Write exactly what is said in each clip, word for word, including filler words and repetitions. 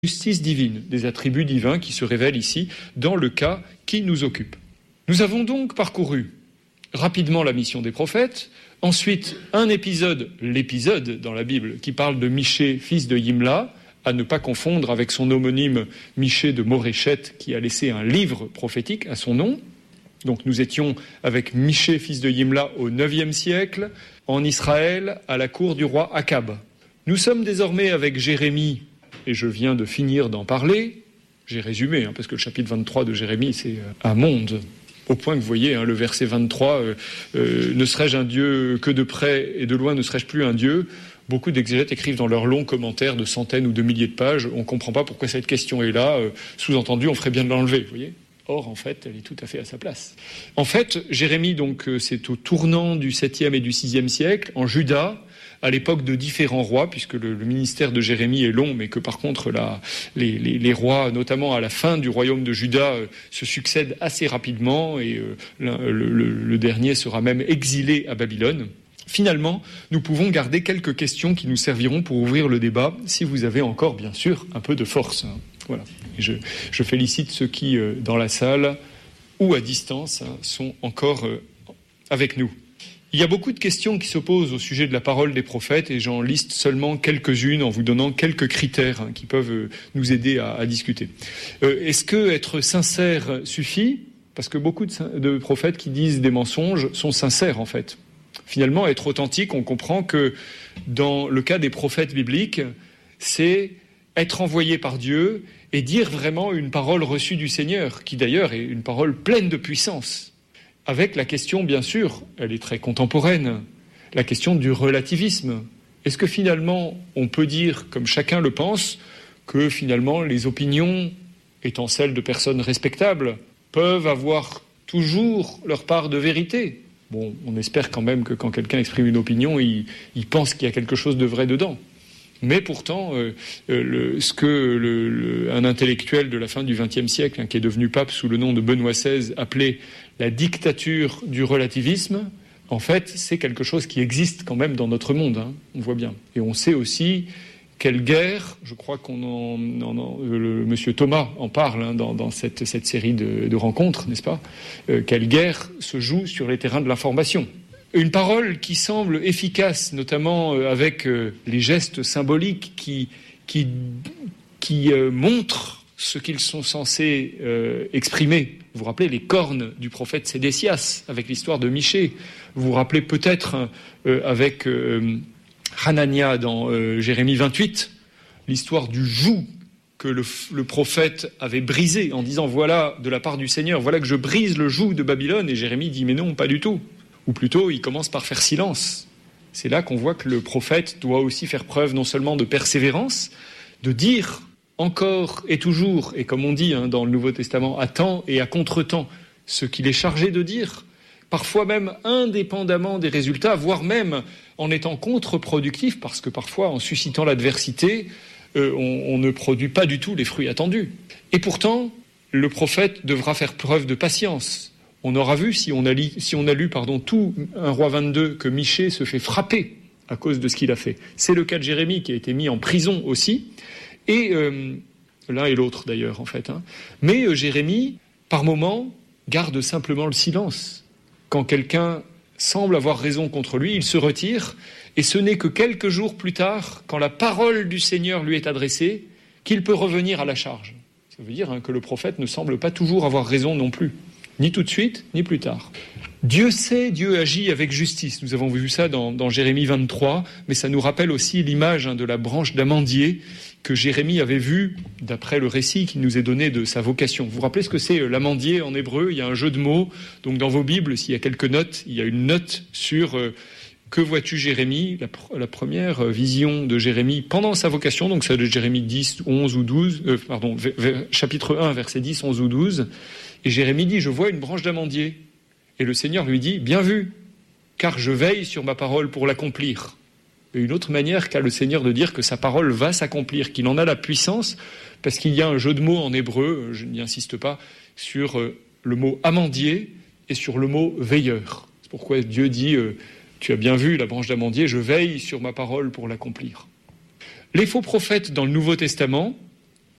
justice divine, des attributs divins qui se révèlent ici dans le cas qui nous occupe. Nous avons donc parcouru rapidement la mission des prophètes, ensuite un épisode, l'épisode dans la Bible, qui parle de Michée, fils de Yimla, à ne pas confondre avec son homonyme Michée de Moréchet, qui a laissé un livre prophétique à son nom. Donc nous étions avec Michée, fils de Yimla, au neuvième siècle, en Israël, à la cour du roi Akab. Nous sommes désormais avec Jérémie, et je viens de finir d'en parler. J'ai résumé, hein, parce que le chapitre vingt-trois de Jérémie, c'est un monde. Au point que vous voyez, hein, le verset vingt-trois, euh, euh, « Ne serais-je un Dieu que de près et de loin, ne serais-je plus un Dieu ?» Beaucoup d'exégètes écrivent dans leurs longs commentaires de centaines ou de milliers de pages. On ne comprend pas pourquoi cette question est là. Euh, sous-entendu, on ferait bien de l'enlever, vous voyez ? Or, en fait, elle est tout à fait à sa place. En fait, Jérémie, donc, c'est au tournant du septième et du sixième siècle, en Juda, à l'époque de différents rois, puisque le, le ministère de Jérémie est long, mais que par contre la, les, les, les rois, notamment à la fin du royaume de Juda, euh, se succèdent assez rapidement, et euh, le, le, le dernier sera même exilé à Babylone. Finalement, nous pouvons garder quelques questions qui nous serviront pour ouvrir le débat, si vous avez encore, bien sûr, un peu de force. Hein. Voilà. Et je, je félicite ceux qui, euh, dans la salle ou à distance, hein, sont encore euh, avec nous. Il y a beaucoup de questions qui se posent au sujet de la parole des prophètes et j'en liste seulement quelques-unes en vous donnant quelques critères hein, qui peuvent nous aider à, à discuter. Euh, est-ce que être sincère suffit ? Parce que beaucoup de, de prophètes qui disent des mensonges sont sincères en fait. Finalement, être authentique, on comprend que dans le cas des prophètes bibliques, c'est être envoyé par Dieu et dire vraiment une parole reçue du Seigneur, qui d'ailleurs est une parole pleine de puissance. Avec la question, bien sûr, elle est très contemporaine, la question du relativisme. Est-ce que finalement, on peut dire, comme chacun le pense, que finalement les opinions, étant celles de personnes respectables, peuvent avoir toujours leur part de vérité ? Bon, on espère quand même que quand quelqu'un exprime une opinion, il, il pense qu'il y a quelque chose de vrai dedans. Mais pourtant, euh, le, ce que le, le, un intellectuel de la fin du vingtième siècle, hein, qui est devenu pape sous le nom de Benoît seize, appelait la dictature du relativisme, en fait, c'est quelque chose qui existe quand même dans notre monde, hein, on voit bien. Et on sait aussi quelle guerre, je crois qu'on en, en, en le, monsieur Thomas en parle hein, dans, dans cette, cette série de, de rencontres, n'est-ce pas ? euh, Quelle guerre se joue sur les terrains de l'information ? Une parole qui semble efficace, notamment avec les gestes symboliques qui, qui, qui euh, montrent ce qu'ils sont censés euh, exprimer. Vous vous rappelez les cornes du prophète Sédécias, avec l'histoire de Michée. Vous vous rappelez peut-être euh, avec euh, Hanania dans euh, Jérémie vingt-huit, l'histoire du joug que le, le prophète avait brisé en disant « Voilà, de la part du Seigneur, voilà que je brise le joug de Babylone. » Et Jérémie dit « Mais non, pas du tout. » Ou plutôt, il commence par faire silence. C'est là qu'on voit que le prophète doit aussi faire preuve non seulement de persévérance, de dire encore et toujours, et comme on dit hein, dans le Nouveau Testament, à temps et à contre-temps, ce qu'il est chargé de dire, parfois même indépendamment des résultats, voire même en étant contre-productif, parce que parfois, en suscitant l'adversité, euh, on, on ne produit pas du tout les fruits attendus. Et pourtant, le prophète devra faire preuve de patience. On aura vu, si on a, li, si on a lu pardon, tout un roi vingt-deux, que Michée se fait frapper à cause de ce qu'il a fait. C'est le cas de Jérémie qui a été mis en prison aussi, et euh, l'un et l'autre d'ailleurs en fait. Hein. Mais euh, Jérémie, par moments, garde simplement le silence. Quand quelqu'un semble avoir raison contre lui, il se retire, et ce n'est que quelques jours plus tard, quand la parole du Seigneur lui est adressée, qu'il peut revenir à la charge. Ça veut dire hein, que le prophète ne semble pas toujours avoir raison non plus. Ni tout de suite, ni plus tard. Dieu sait, Dieu agit avec justice. Nous avons vu ça dans, dans Jérémie vingt-trois, mais ça nous rappelle aussi l'image hein, de la branche d'amandier que Jérémie avait vue d'après le récit qui nous est donné de sa vocation. Vous vous rappelez ce que c'est l'amandier en hébreu ? Il y a un jeu de mots. Donc dans vos Bibles, s'il y a quelques notes, il y a une note sur euh, que vois-tu Jérémie ? La, pr- la première vision de Jérémie pendant sa vocation, donc ça de Jérémie dix, onze ou douze, euh, pardon, v- v- chapitre un, verset dix, onze ou douze. Et Jérémie dit, je vois une branche d'amandier. Et le Seigneur lui dit, bien vu, car je veille sur ma parole pour l'accomplir. Et une autre manière qu'a le Seigneur de dire que sa parole va s'accomplir, qu'il en a la puissance, parce qu'il y a un jeu de mots en hébreu, je n'y insiste pas, sur le mot amandier et sur le mot veilleur. C'est pourquoi Dieu dit, tu as bien vu la branche d'amandier, je veille sur ma parole pour l'accomplir. Les faux prophètes dans le Nouveau Testament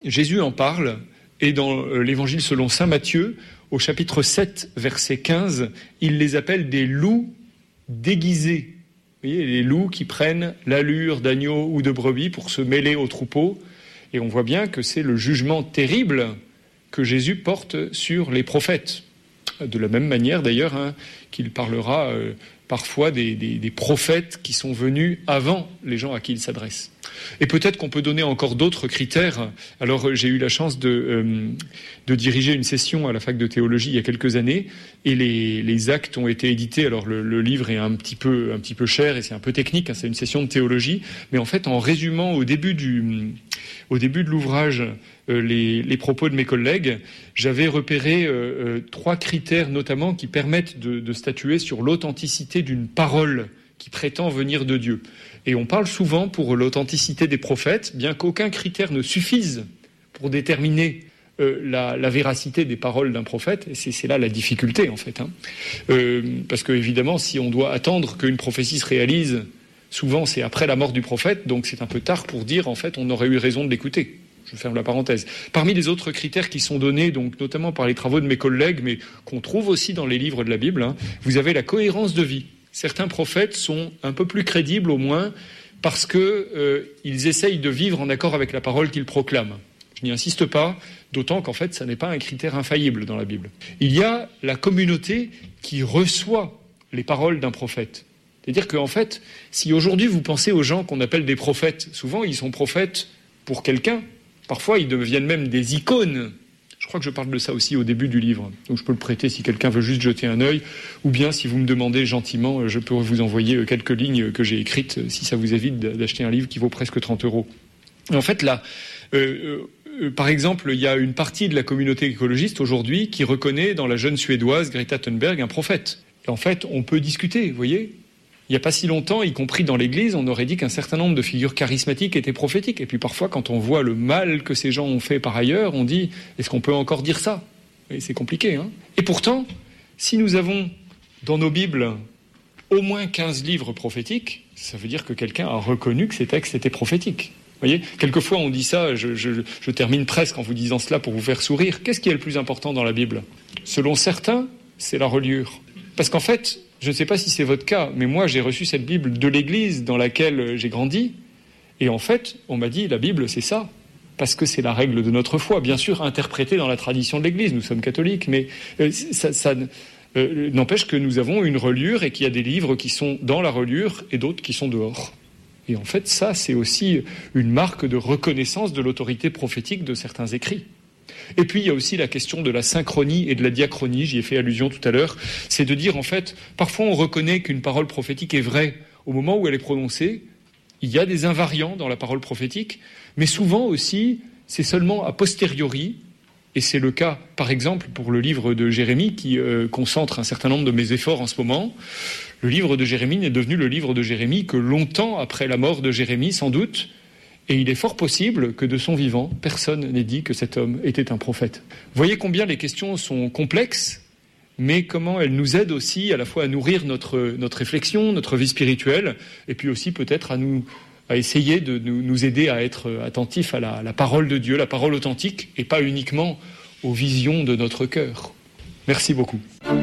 Jésus en parle, et dans l'évangile selon saint Matthieu, au chapitre sept, verset quinze, il les appelle des loups déguisés. Vous voyez, les loups qui prennent l'allure d'agneau ou de brebis pour se mêler au troupeau. Et on voit bien que c'est le jugement terrible que Jésus porte sur les prophètes. De la même manière d'ailleurs hein, qu'il parlera euh, parfois des, des, des prophètes qui sont venus avant les gens à qui il s'adresse. Et peut-être qu'on peut donner encore d'autres critères. Alors j'ai eu la chance de, euh, de diriger une session à la fac de théologie il y a quelques années et les, les actes ont été édités. Alors le, le livre est un petit peu, un petit peu cher et c'est un peu technique, hein, c'est une session de théologie. Mais en fait en résumant au début, du, au début de l'ouvrage euh, les, les propos de mes collègues, j'avais repéré euh, euh, trois critères notamment qui permettent de, de statuer sur l'authenticité d'une parole qui prétend venir de Dieu. Et on parle souvent pour l'authenticité des prophètes, bien qu'aucun critère ne suffise pour déterminer euh, la, la véracité des paroles d'un prophète. Et c'est, c'est là la difficulté, en fait. Hein. Euh, parce que, évidemment, si on doit attendre qu'une prophétie se réalise, souvent c'est après la mort du prophète, donc c'est un peu tard pour dire, en fait, on aurait eu raison de l'écouter. Je ferme la parenthèse. Parmi les autres critères qui sont donnés, donc notamment par les travaux de mes collègues, mais qu'on trouve aussi dans les livres de la Bible, hein, vous avez la cohérence de vie. Certains prophètes sont un peu plus crédibles au moins parce qu'ils euh, essayent de vivre en accord avec la parole qu'ils proclament. Je n'y insiste pas, d'autant qu'en fait, ça n'est pas un critère infaillible dans la Bible. Il y a la communauté qui reçoit les paroles d'un prophète. C'est-à-dire qu'en fait, si aujourd'hui vous pensez aux gens qu'on appelle des prophètes, souvent ils sont prophètes pour quelqu'un, parfois ils deviennent même des icônes. Je crois que je parle de ça aussi au début du livre. Donc je peux le prêter si quelqu'un veut juste jeter un œil. Ou bien si vous me demandez gentiment, je peux vous envoyer quelques lignes que j'ai écrites si ça vous évite d'acheter un livre qui vaut presque trente euros. Et en fait, là, euh, euh, par exemple, il y a une partie de la communauté écologiste aujourd'hui qui reconnaît dans la jeune Suédoise Greta Thunberg un prophète. Et en fait, on peut discuter, vous voyez ? Il n'y a pas si longtemps, y compris dans l'Église, on aurait dit qu'un certain nombre de figures charismatiques étaient prophétiques. Et puis parfois, quand on voit le mal que ces gens ont fait par ailleurs, on dit « est-ce qu'on peut encore dire ça ?» Et c'est compliqué. Hein ? Et pourtant, si nous avons dans nos Bibles au moins quinze livres prophétiques, ça veut dire que quelqu'un a reconnu que ces textes étaient prophétiques. Vous voyez ? Quelquefois, on dit ça, je, je, je termine presque en vous disant cela pour vous faire sourire. Qu'est-ce qui est le plus important dans la Bible ? Selon certains, c'est la reliure. Parce qu'en fait, je ne sais pas si c'est votre cas, mais moi, j'ai reçu cette Bible de l'Église dans laquelle j'ai grandi. Et en fait, on m'a dit, la Bible, c'est ça. Parce que c'est la règle de notre foi, bien sûr, interprétée dans la tradition de l'Église. Nous sommes catholiques, mais euh, ça, ça euh, n'empêche que nous avons une reliure et qu'il y a des livres qui sont dans la reliure et d'autres qui sont dehors. Et en fait, ça, c'est aussi une marque de reconnaissance de l'autorité prophétique de certains écrits. Et puis, il y a aussi la question de la synchronie et de la diachronie, j'y ai fait allusion tout à l'heure. C'est de dire, en fait, parfois on reconnaît qu'une parole prophétique est vraie au moment où elle est prononcée. Il y a des invariants dans la parole prophétique, mais souvent aussi, c'est seulement a posteriori, et c'est le cas, par exemple, pour le livre de Jérémie, qui euh, concentre un certain nombre de mes efforts en ce moment. Le livre de Jérémie n'est devenu le livre de Jérémie que longtemps après la mort de Jérémie, sans doute. Et il est fort possible que de son vivant, personne n'ait dit que cet homme était un prophète. Vous voyez combien les questions sont complexes, mais comment elles nous aident aussi à la fois à nourrir notre, notre réflexion, notre vie spirituelle, et puis aussi peut-être à, nous, à essayer de nous, nous aider à être attentifs à la, à la parole de Dieu, la parole authentique, et pas uniquement aux visions de notre cœur. Merci beaucoup.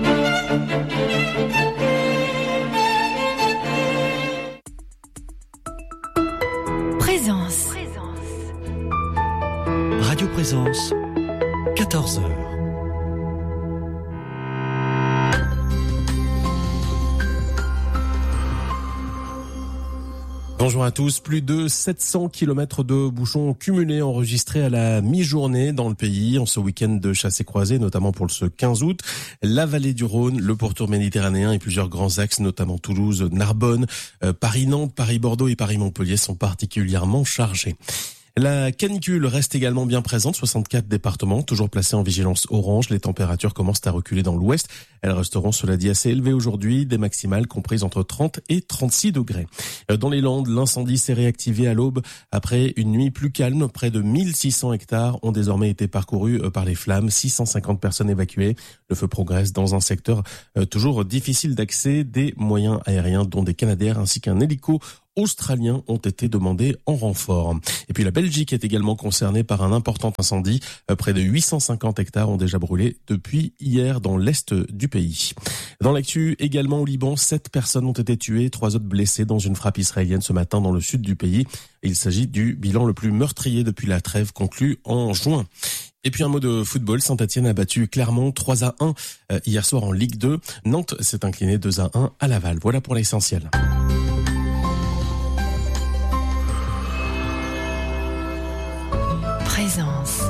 Présence. Radio Présence, quatorze heures. Bonjour à tous. Plus de sept cents kilomètres de bouchons cumulés enregistrés à la mi-journée dans le pays en ce week-end de chassés-croisés, notamment pour ce quinze août. La vallée du Rhône, le pourtour méditerranéen et plusieurs grands axes, notamment Toulouse, Narbonne, euh, Paris-Nantes, Paris-Bordeaux et Paris-Montpellier sont particulièrement chargés. La canicule reste également bien présente, soixante-quatre départements, toujours placés en vigilance orange. Les températures commencent à reculer dans l'ouest. Elles resteront, cela dit, assez élevées aujourd'hui, des maximales comprises entre trente et trente-six degrés. Dans les Landes, l'incendie s'est réactivé à l'aube après une nuit plus calme. Près de mille six cents hectares ont désormais été parcourus par les flammes, six cent cinquante personnes évacuées. Le feu progresse dans un secteur toujours difficile d'accès. Des moyens aériens, dont des Canadair ainsi qu'un hélico, australiens ont été demandés en renfort. Et puis la Belgique est également concernée par un important incendie. Près de huit cent cinquante hectares ont déjà brûlé depuis hier dans l'est du pays. Dans l'actu, également au Liban, sept personnes ont été tuées, trois autres blessées dans une frappe israélienne ce matin dans le sud du pays. Il s'agit du bilan le plus meurtrier depuis la trêve conclue en juin. Et puis un mot de football, Saint-Etienne a battu Clermont trois à un hier soir en Ligue deux. Nantes s'est incliné deux à un à Laval. Voilà pour l'essentiel. Présence.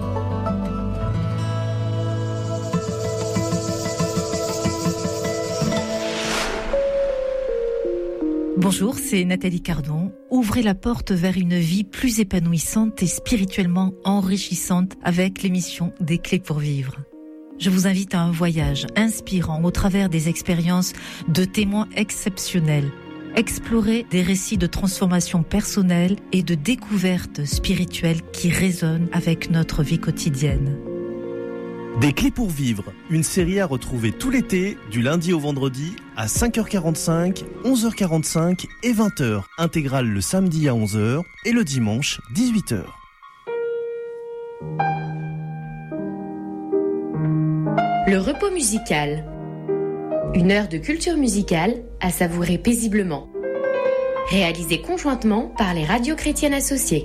Bonjour, c'est Nathalie Cardon. Ouvrez la porte vers une vie plus épanouissante et spirituellement enrichissante avec l'émission Des Clés pour Vivre. Je vous invite à un voyage inspirant au travers des expériences de témoins exceptionnels. Explorer des récits de transformation personnelle et de découverte spirituelle qui résonnent avec notre vie quotidienne. Des Clés pour Vivre, une série à retrouver tout l'été, du lundi au vendredi, à cinq heures quarante-cinq, onze heures quarante-cinq et vingt heures. Intégrale le samedi à onze heures et le dimanche dix-huit heures. Le repos musical. Une heure de culture musicale à savourer paisiblement. Réalisée conjointement par les radios chrétiennes associées.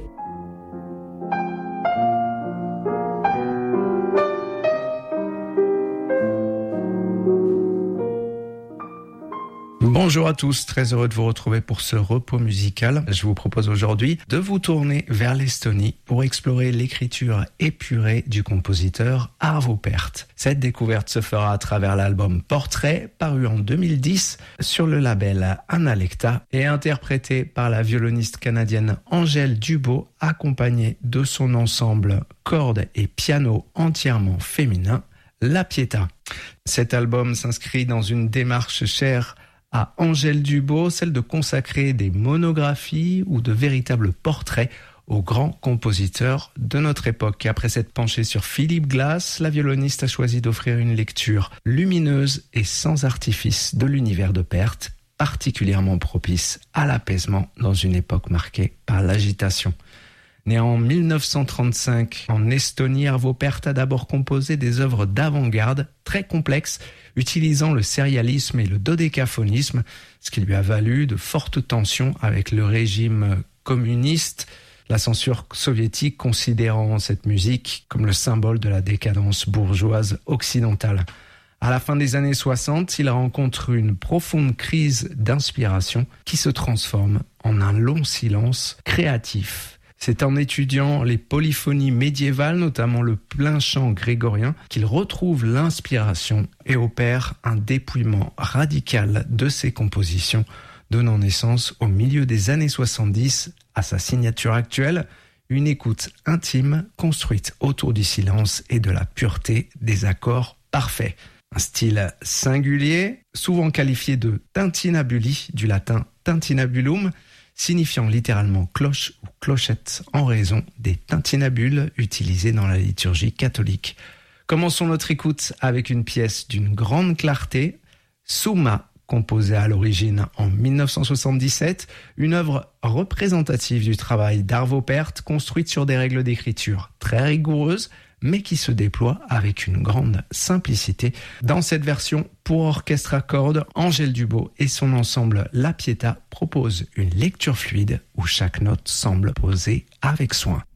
Bonjour à tous, très heureux de vous retrouver pour ce repos musical. Je vous propose aujourd'hui de vous tourner vers l'Estonie pour explorer l'écriture épurée du compositeur Arvo Pärt. Cette découverte se fera à travers l'album Portrait, paru en deux mille dix sur le label Analecta et interprété par la violoniste canadienne Angèle Dubo, accompagnée de son ensemble cordes et piano entièrement féminin, La Pietà. Cet album s'inscrit dans une démarche chère à Angèle Dubo, celle de consacrer des monographies ou de véritables portraits aux grands compositeurs de notre époque. Après s'être penchée sur Philip Glass, la violoniste a choisi d'offrir une lecture lumineuse et sans artifice de l'univers de Pärt, particulièrement propice à l'apaisement dans une époque marquée par l'agitation. Né en mille neuf cent trente-cinq en Estonie, Arvo Pärt a d'abord composé des œuvres d'avant-garde très complexes, utilisant le sérialisme et le dodécaphonisme, ce qui lui a valu de fortes tensions avec le régime communiste, la censure soviétique considérant cette musique comme le symbole de la décadence bourgeoise occidentale. À la fin des années soixante, il rencontre une profonde crise d'inspiration qui se transforme en un long silence créatif. C'est en étudiant les polyphonies médiévales, notamment le plein chant grégorien, qu'il retrouve l'inspiration et opère un dépouillement radical de ses compositions, donnant naissance au milieu des années soixante-dix à sa signature actuelle, une écoute intime construite autour du silence et de la pureté des accords parfaits. Un style singulier, souvent qualifié de tintinnabuli, du latin tintinnabulum, signifiant littéralement cloche ou clochette en raison des tintinabules utilisées dans la liturgie catholique. Commençons notre écoute avec une pièce d'une grande clarté, Summa, composée à l'origine en mille neuf cent soixante-dix-sept, une œuvre représentative du travail d'Arvo Pärt, construite sur des règles d'écriture très rigoureuses, mais qui se déploie avec une grande simplicité. Dans cette version pour orchestre à cordes, Angèle Dubo et son ensemble La Pietà proposent une lecture fluide où chaque note semble posée avec soin.